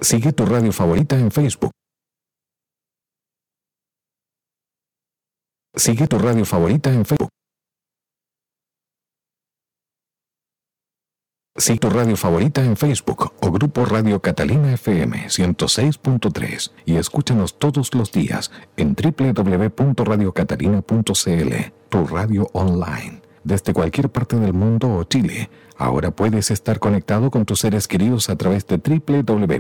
Sigue tu radio favorita en Facebook. Sigue tu radio favorita en Facebook. Sigue tu radio favorita en Facebook o Grupo Radio Catalina FM 106.3 y escúchanos todos los días en www.radiocatalina.cl, tu radio online. Desde cualquier parte del mundo o Chile, ahora puedes estar conectado con tus seres queridos a través de www.radiocatalina.cl